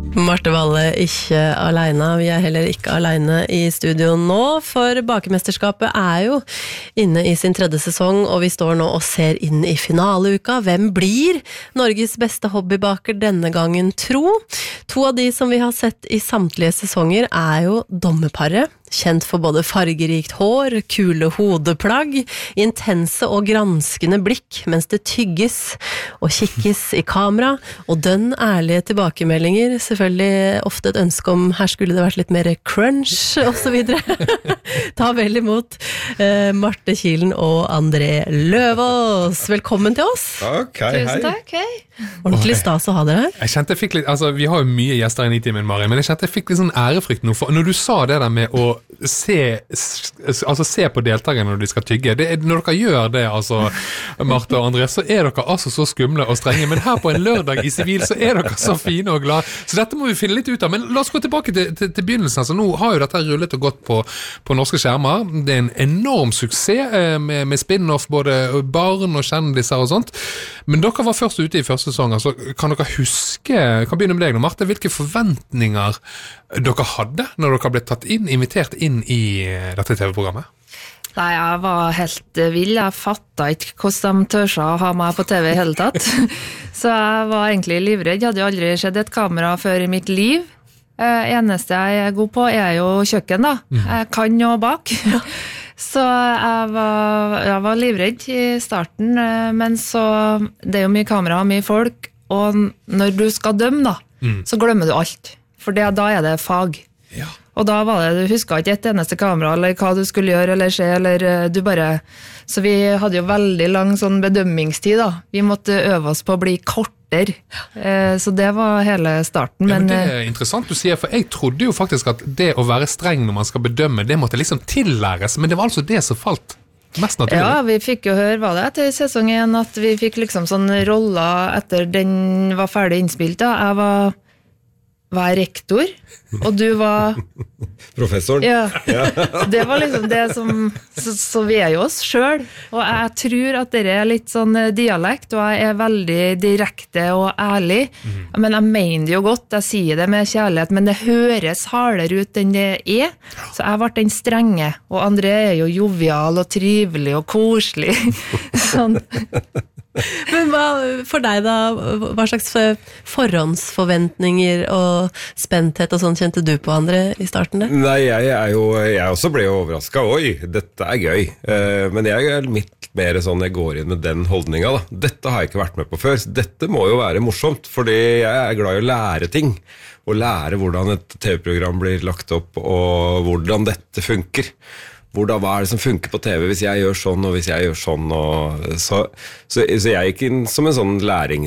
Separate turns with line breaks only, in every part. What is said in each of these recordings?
Marte Valle ikke alene, vi heller ikke alene I studio nå, for Bakemesterskapet jo inne I sin 3. sesong, og vi står nå og ser inn I finaleuka. Hvem blir Norges beste hobbybaker denne gangen, tro? 2 av de som vi har sett I samtlige sesonger jo dommerparet, kjent for både fargerikt hår, kule hodeplagg, intense og granskende blikk, mens det tygges og kikkes I kamera, og dønn ærlige tilbakemeldinger, selvfølgelig ofte et ønske om her skulle det vært litt mer crunch, og så videre. Ta vel imot Marte Kilen og André Løvaas. Velkommen til oss.
Ok,
Tusen takk, hei.
Ordentlig stas å ha dere her.
Jeg kjente jeg fikk litt, altså vi har jo mye gjester I Nitimen, Mari, men jeg kjente jeg fikk litt sånn ærefrykt nå, for når du sa det der med å se på deltakerne når de skal tygge, når dere gjør det, altså Marte og André, så dere altså så skumle og strenge, men her på en lørdag I sivil så dere så fine og glade, så dette må vi finne litt ut av, men la oss gå tilbake til begynnelsen, altså nå har jo dette rullet og gått på norske skjermer, det en enorm suksess med spin-off, både barn og kjendiser og sånt, men dere var først ute I første sesong, altså kan dere huske, kan begynne med deg nå, Marte, hvilke forventninger dere hadde når dere ble invitert inn I dette TV-programmet?
Nei, jeg var helt vill. Jeg fattet ikke hvordan de tørsa å ha meg på TV I hele tatt. Så jeg var egentlig livredd. Jeg hadde jo aldri sett et kamera før I mitt liv. Eneste jeg god på jo kjøkken da. Jeg kan jo bak. Så jeg var livredd I starten, men så det jo mye kamera, mye folk, og når du skal dømme da, så glemmer du alt. For da det fag.
Ja.
Og da var det, du husket ikke et eneste kamera, eller hva du skulle gjøre, eller se, eller du bare... Så vi hadde jo veldig lang sånn bedømmingstid da. Vi måtte øve oss på å bli kortere. Så det var hele starten.
Ja, men det interessant du sier, for jeg trodde jo faktisk at det å være streng når man skal bedømme, det måtte liksom tillæres, men det var altså det som falt mest naturlig. Ja,
vi fikk jo høre hva det etter sesong 1, at vi fikk liksom sånn roller etter den var ferdig innspilt da. Jeg var rektor, og du var...
Professor.
Ja, det var liksom det som... Så vi jo oss selv, og jeg tror at det litt sånn dialekt, og jeg veldig direkte og ærlig, men jeg mener det jo godt, jeg sier det med kjærlighet, men det høres hardere ut enn det så jeg ble den strenge, og André jo jovial og trivelig og koselig. Sånn...
Men for deg da, hva slags forhåndsforventninger og spenthet og sånn kjente du på, André, I starten der?
Nei, jeg også ble jo overrasket. Oi, dette gøy. Men jeg litt mer sånn, jeg går inn med den holdningen da. Dette har jeg ikke vært med på før. Dette må jo være morsomt, fordi jeg glad I å lære ting. Og lære hvordan et TV-program blir lagt opp, og hvordan dette funker. Hva det som funker på TV hvis jeg gjør sånn og hvis jeg gjør sånn og så jeg gikk inn som en sånn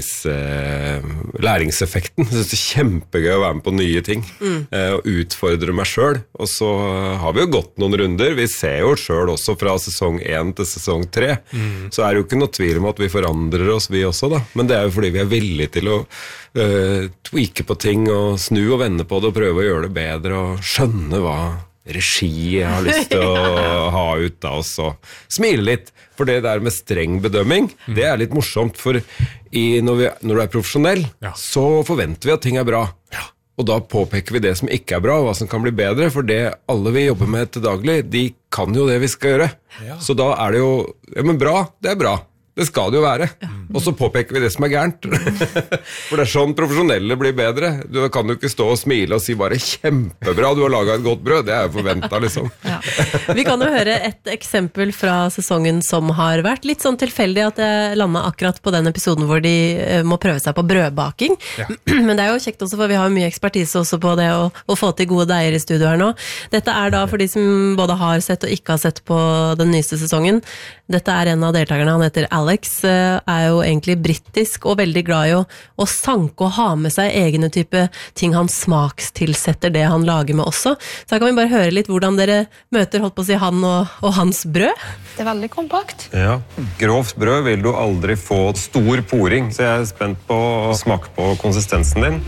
læringseffekten. Jeg synes det kjempegøy å være med på nye ting og utfordre meg selv, og så har vi jo gått noen runder. Vi ser jo selv også fra sesong 1 til sesong 3 så det jo ikke noe tvil om at vi forandrer oss vi også da, men det jo fordi vi villige til å tweake på ting og snu og vende på det og prøve å gjøre det bedre og skjønne hva regi jeg har lyst til å ha ut av oss og smile litt, for det der med streng bedømming, det litt morsomt, for når du profesjonell, så forventer vi at ting bra, og da påpeker vi det som ikke bra, og hva som kan bli bedre, for det alle vi jobber med til daglig, de kan jo det vi skal gjøre, så da det jo, ja men bra, det bra. Det skal det jo være. Og så påpeker vi det som gærent. For det sånn profesjonelle blir bedre. Du kan jo ikke stå og smile og si bare kjempebra, du har laget et godt brød. Det jo forventet, liksom.
Ja. Vi kan jo høre et eksempel fra sesongen som har vært litt sånn tilfeldig at jeg landet akkurat på den episoden hvor de må prøve seg på brødbaking. Ja. Men det jo kjekt også, for vi har mye ekspertise også på det å få til gode deier I studio her nå. Dette da for de som både har sett og ikke har sett på den nyeste sesongen. Dette en av deltakerne, han heter Alex, jo egentlig brittisk og veldig glad I å sanke og ha med seg egne type ting han smakstilsetter det han lager med også. Så her kan vi bare høre litt hvordan dere møter, holdt på å si, han og hans brød.
Det veldig kompakt.
Ja, grovt brød vil du aldri få stor poring, så jeg spent på å smake på konsistensen din.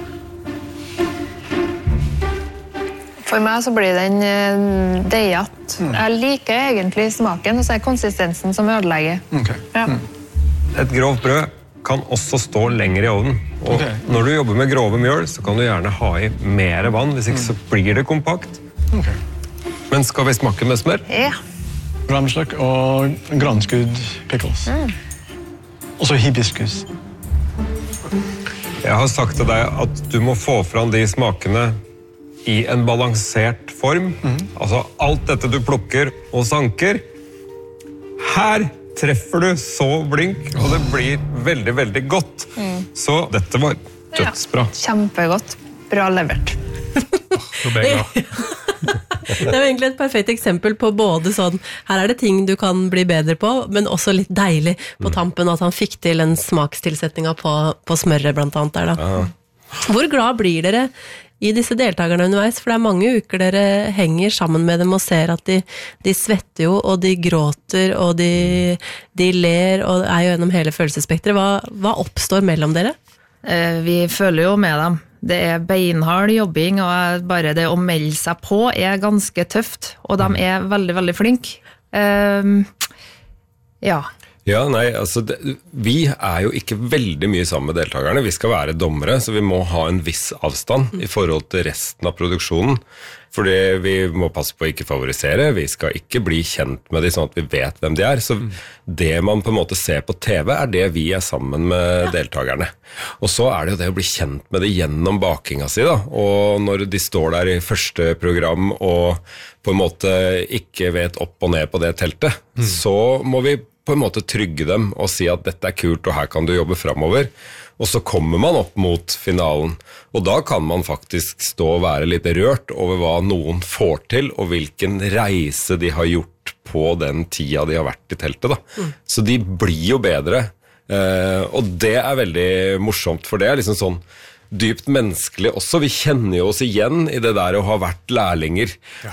For meg så blir den deigatt. Jeg liker egentlig smaken, og så konsistensen som ødelegger.
Okay. Ja. Et grovt brød kan også stå lenger I ovnen, Og når du jobber med grove mjøl, så kan du gjerne ha i mer vann, hvis ikke så blir det kompakt. Men skal vi smake med smør?
Ja.
Ramsløk og granskudd pickles. Og så hibiskus.
Jeg har sagt til deg at du må få fram de smakene i en balansert form. Altså alt dette du plukker og sanker. Her treffer du så blink, og det blir veldig, veldig godt. Så dette var dødsbra.
Kjempegodt. Bra levert.
Nå ble jeg glad.
Det er jo egentlig et perfekt eksempel på både sånn, her er det ting du kan bli bedre på, men også litt deilig på tampen at han fikk til en smakstilsetninga på smøret blant annet der da. Hvor glad blir dere i disse deltakerne underveis? For det er mange uker dere henger sammen med dem og ser at de svetter jo, og de gråter, og de ler, og er jo gjennom hele følelsesspektret. Hva oppstår mellom dere?
Vi føler jo med dem. Det er beinhard jobbing, og bare det å melde seg på er ganske tøft, og de er veldig, veldig flinke. Ja.
Ja, nei, altså vi er jo ikke veldig mye sammen med deltakerne. Vi skal være dommere, så vi må ha en viss avstand i forhold til resten av produksjonen. Fordi vi må passe på å ikke favorisere, vi skal ikke bli kjent med dem sånn at vi vet hvem de er. Så det man på en måte ser på TV er det vi er sammen med deltakerne. Og så er det jo det å bli kjent med det gjennom bakinga si da. Og når de står der i første program og på en måte ikke vet opp og ned på det teltet, så må vi på en måte trygge dem og si at dette er kult, og her kan du jobbe fremover. Og så kommer man opp mot finalen, og da kan man faktisk stå og være litt rørt over hva noen får til, og hvilken reise de har gjort på den tida de har vært i teltet. Da. Så de blir jo bedre, og det er veldig morsomt, for det er liksom sånn dypt menneskelig også. Vi kjenner jo oss igjen i det der å ha vært lærlinger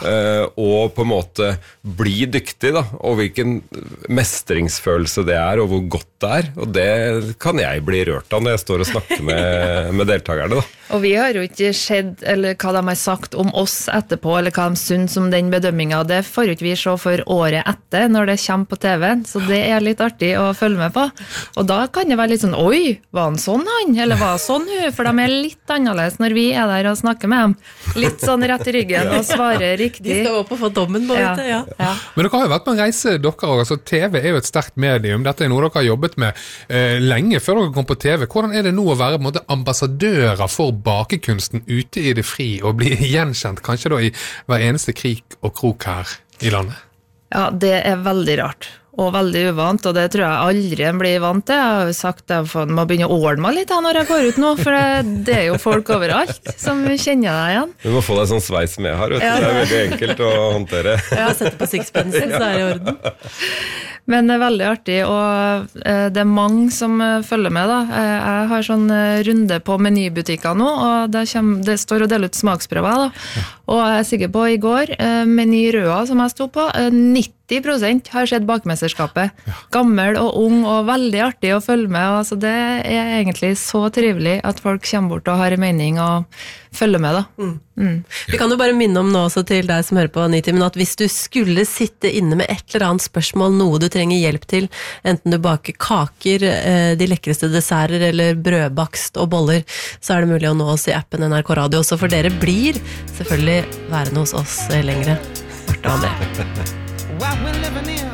og på en måte bli dyktig da, og hvilken mestringsfølelse det er, og hvor godt det er, og det kan jeg bli rørt av når jeg står og snakker med deltakerne da.
Og vi har jo ikke sett eller hva de har sagt om oss etterpå, eller hva de synes om den bedømmingen. Det får jo ikke vi se for året etter, når det kommer på TV, så det er litt artig å følge med på. Og da kan det være litt sånn, oi, var han sånn han? Eller var han sånn hun? For de er litt annerledes når vi er der og snakker med dem. Litt sånn rett i ryggen og svarer riktig.
De skal opp og få dommen på dette, ja.
Men dere har jo vært på en reise, dere også. Altså, TV er jo et sterkt medium. Dette er noe dere har jobbet med lenge før dere kom på TV. Hvordan er det nå å være på en måte ambassadører for bakekunsten ute i det fri, og bli gjenkjent kanskje da i hver eneste krik og krok her i landet?
Ja, det er veldig rart. Og veldig uvant, og det tror jeg aldri en blir vant til. Jeg har jo sagt at jeg må begynne å ordne meg litt når jeg går ut nå, for det er jo folk overalt som kjenner deg igjen.
Du må få deg sånn sveis som jeg har, vet du. Det er veldig enkelt å håndtere.
Ja, sette på sixpensen, så er det i orden.
Men det er veldig artig, og det er mange som følger med da. Jeg har sånn runde på menybutikker nå, og det står og deler ut smaksprøver da. Og jeg er sikker på i går, Meny Røa som jeg stod på, 90% har sett bakmesterskapet. Gammel og ung og veldig artig å følge med. Altså det er egentlig så trivelig at folk kommer bort og har en mening og følger med da.
Vi kan jo bare minne om nå også til deg som hører på Nitimen, at hvis du skulle sitte inne med et eller annet spørsmål, noe du trenger hjelp til, enten du baker kaker, de lekreste desserter eller brødbakst og boller, så er det mulig å nå oss i appen NRK Radio også, for dere blir selvfølgelig værende hos oss lengre. Artig av det.
What we're living in